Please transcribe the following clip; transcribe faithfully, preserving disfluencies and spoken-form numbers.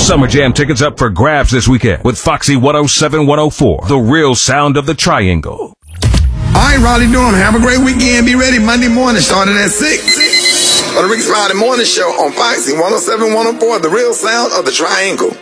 Summer Jam tickets up for grabs this weekend with Foxy one oh seven one oh four, the real sound of the Triangle. All right, Raleigh Durham, have a great weekend. Be ready Monday morning, starting at six. On the Rick's Friday Morning Show on Foxy one oh seven one oh four, the real sound of the Triangle.